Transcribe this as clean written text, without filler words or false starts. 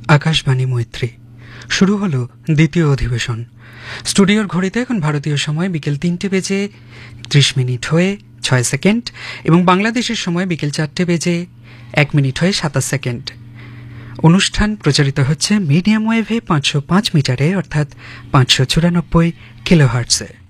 আকাশবাণী মৈত্রী। শুরু হলো দ্বিতীয় অধিবেশন। স্টুডিওর ঘড়িতে এখন ভারতীয় সময় বিকেল 3টে বেজে 30 মিনিট হয়ে 6 সেকেন্ড এবং বাংলাদেশের সময় বিকেল 4টে বেজে 1 মিনিট হয়ে 27 সেকেন্ড। অনুষ্ঠান প্রচারিত হচ্ছে মিডিয়াম ওয়েভে 505 মিটারে অর্থাৎ 594 কিলোহার্টজে।